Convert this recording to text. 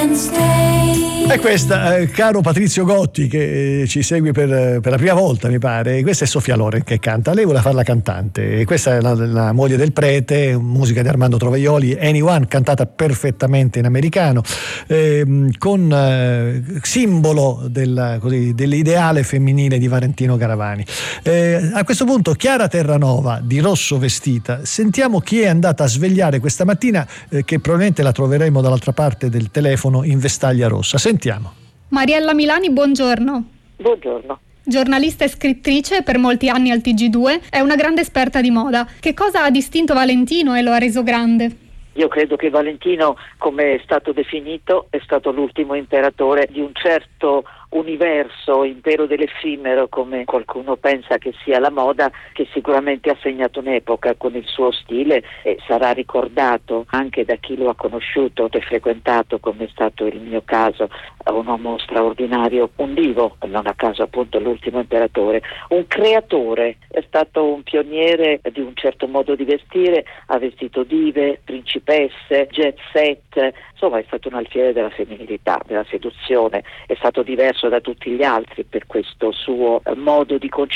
E questa, caro Patrizio Gotti, che ci segue per la prima volta, mi pare, questa è Sofia Loren che canta, lei vuole farla cantante, e questa è la moglie del prete, musica di Armando Trovaioli, Anyone, cantata perfettamente in americano, con simbolo dell'ideale femminile di Valentino Garavani. A questo punto Chiara Terranova, di rosso vestita, sentiamo chi è andata a svegliare questa mattina, che probabilmente la troveremo dall'altra parte del telefono in vestaglia rossa. Sentiamo. Mariella Milani, buongiorno. Buongiorno. Giornalista e scrittrice per molti anni al TG2, è una grande esperta di moda. Che cosa ha distinto Valentino e lo ha reso grande? Io credo che Valentino, come è stato definito, è stato l'ultimo imperatore di un certo universo impero dell'effimero, come qualcuno pensa che sia la moda, che sicuramente ha segnato un'epoca con il suo stile e sarà ricordato anche da chi lo ha conosciuto e frequentato, come è stato il mio caso, un uomo straordinario, un divo, non a caso appunto l'ultimo imperatore, un creatore, è stato un pioniere di un certo modo di vestire, ha vestito dive, principesse, jet set, insomma è stato un alfiere della femminilità, della seduzione, è stato diverso da tutti gli altri per questo suo modo di